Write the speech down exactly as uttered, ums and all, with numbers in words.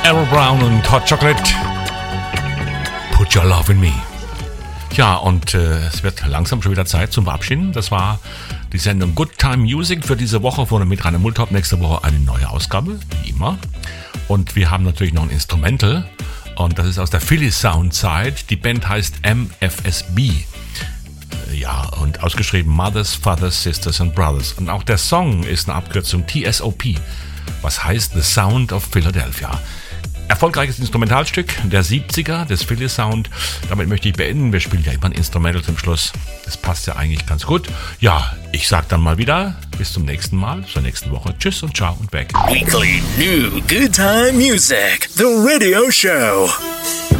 Errol Brown und Hot Chocolate. Put your love in me. Ja, und äh, es wird langsam schon wieder Zeit zum Verabschieden. Das war die Sendung Good Time Music für diese Woche von mit Rainer Multop. Nächste Woche eine neue Ausgabe, wie immer. Und wir haben natürlich noch ein Instrumental. Und das ist aus der Philly Sound Zeit. Die Band heißt M F S B. Ja, und ausgeschrieben Mothers, Fathers, Sisters and Brothers. Und auch der Song ist eine Abkürzung T S O P. Was heißt The Sound of Philadelphia. Erfolgreiches Instrumentalstück der siebziger des Philly Sound. Damit möchte ich beenden. Wir spielen ja immer ein Instrumental zum Schluss. Das passt ja eigentlich ganz gut. Ja, ich sag dann mal wieder bis zum nächsten Mal, zur nächsten Woche. Tschüss und ciao und weg. Weekly New Good Time Music, the radio show.